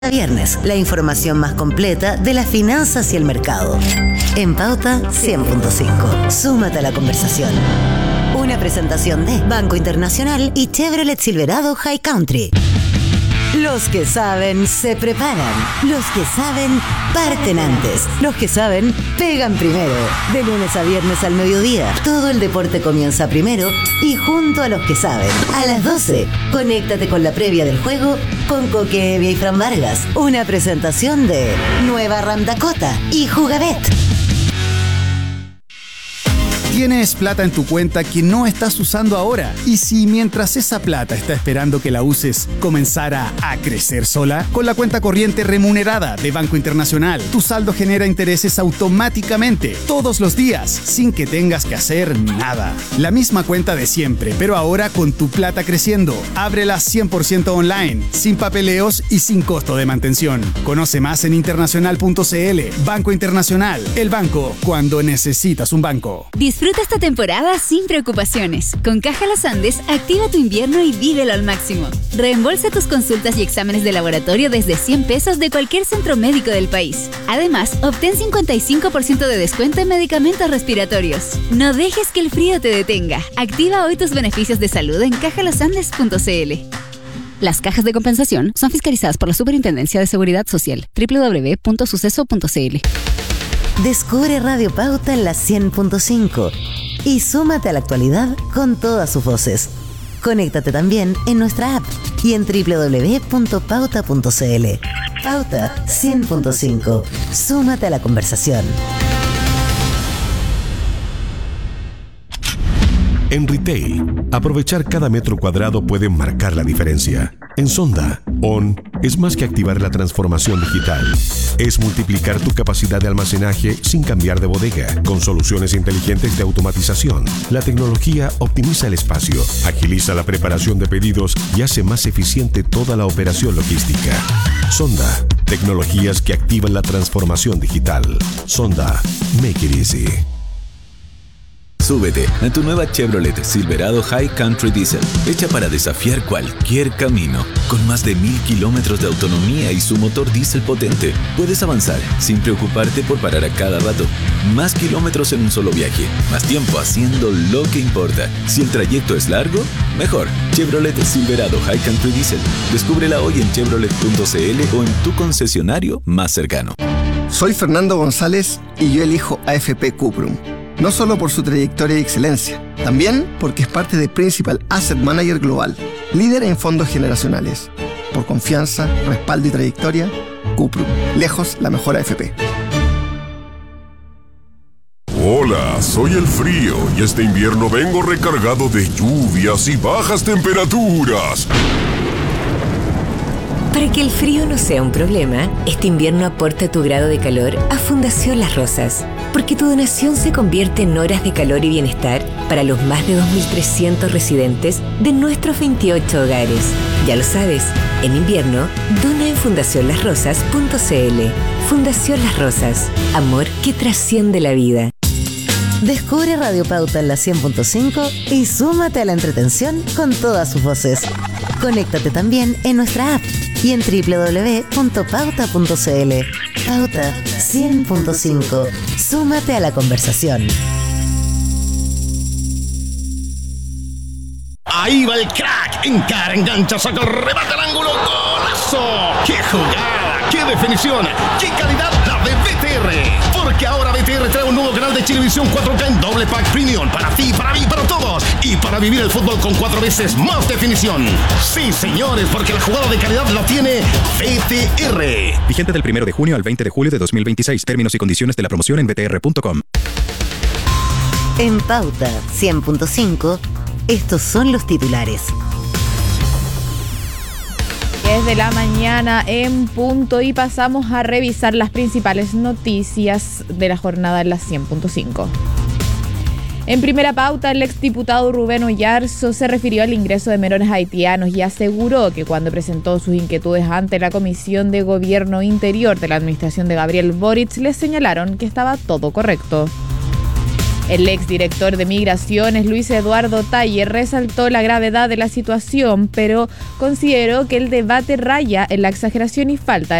Viernes, la información más completa de las finanzas y el mercado. En Pauta 100.5. Súmate a la conversación. Una presentación de Banco Internacional y Chevrolet Silverado High Country. Los que saben se preparan. Los que saben parten antes. Los que saben pegan primero. De lunes a viernes al mediodía. Todo el deporte comienza primero y junto a los que saben. A las 12, conéctate con la previa del juego con Coque Evia y Fran Vargas. Una presentación de Nueva Ram Dakota y Jugabet. Tienes plata en tu cuenta que no estás usando ahora. Y si mientras esa plata está esperando que la uses, comenzara a crecer sola, con la cuenta corriente remunerada de Banco Internacional, tu saldo genera intereses automáticamente, todos los días, sin que tengas que hacer nada. La misma cuenta de siempre, pero ahora con tu plata creciendo. Ábrela 100% online, sin papeleos y sin costo de mantención. Conoce más en internacional.cl. Banco Internacional, el banco cuando necesitas un banco. Disfruta esta temporada sin preocupaciones. Con Caja Los Andes, activa tu invierno y vívelo al máximo. Reembolsa tus consultas y exámenes de laboratorio desde 100 pesos de cualquier centro médico del país. Además, obtén 55% de descuento en medicamentos respiratorios. No dejes que el frío te detenga. Activa hoy tus beneficios de salud en cajalosandes.cl. Las cajas de compensación son fiscalizadas por la Superintendencia de Seguridad Social. www.suceso.cl. Descubre Radio Pauta en la 100.5 y súmate a la actualidad con todas sus voces. Conéctate también en nuestra app y en www.pauta.cl. Pauta 100.5. Súmate a la conversación. En retail, aprovechar cada metro cuadrado puede marcar la diferencia. En Sonda, ON es más que activar la transformación digital. Es multiplicar tu capacidad de almacenaje sin cambiar de bodega. Con soluciones inteligentes de automatización, la tecnología optimiza el espacio, agiliza la preparación de pedidos y hace más eficiente toda la operación logística. Sonda, tecnologías que activan la transformación digital. Sonda, make it easy. Súbete a tu nueva Chevrolet Silverado High Country Diesel, hecha para desafiar cualquier camino. Con más de 1000 kilómetros de autonomía y su motor diésel potente, puedes avanzar sin preocuparte por parar a cada rato. Más kilómetros en un solo viaje, más tiempo haciendo lo que importa. Si el trayecto es largo, mejor. Chevrolet Silverado High Country Diesel. Descúbrela hoy en chevrolet.cl o en tu concesionario más cercano. Soy Fernando González y yo elijo AFP Cuprum. No solo por su trayectoria y excelencia, también porque es parte de Principal Asset Manager Global, líder en fondos generacionales. Por confianza, respaldo y trayectoria, Cuprum, lejos la mejor AFP. Hola, soy el frío y este invierno vengo recargado de lluvias y bajas temperaturas. Para que el frío no sea un problema, este invierno aporta tu grado de calor a Fundación Las Rosas, porque tu donación se convierte en horas de calor y bienestar para los más de 2.300 residentes de nuestros 28 hogares. Ya lo sabes, en invierno, dona en fundacionlasrosas.cl. Fundación Las Rosas, amor que trasciende la vida. Descubre Radio Pauta en la 100.5 y súmate a la entretención con todas sus voces. Conéctate también en nuestra app y en www.pauta.cl. Pauta 100.5. Súmate a la conversación. Ahí va el crack. Encara, engancha, saca el remate al ángulo. ¡Golazo! ¡Qué jugada! ¡Qué definición! ¡Qué calidad la de BTR! Porque ahora BTR trae un nuevo canal de Chilevisión 4K en doble pack premium. Para ti, para mí, para todos. Y para vivir el fútbol con 4 veces más definición. Sí, señores, porque la jugada de calidad la tiene BTR. Vigente del 1 de junio al 20 de julio de 2026. Términos y condiciones de la promoción en btr.com. En Pauta 100.5, estos son los titulares. Desde la mañana en punto y pasamos a revisar las principales noticias de la jornada en la 100.5. En primera pauta, el exdiputado Rubén Oyarzo se refirió al ingreso de menores haitianos y aseguró que cuando presentó sus inquietudes ante la Comisión de Gobierno Interior de la administración de Gabriel Boric, les señalaron que estaba todo correcto. El exdirector de Migraciones, Luis Eduardo Talle, resaltó la gravedad de la situación, pero consideró que el debate raya en la exageración y falta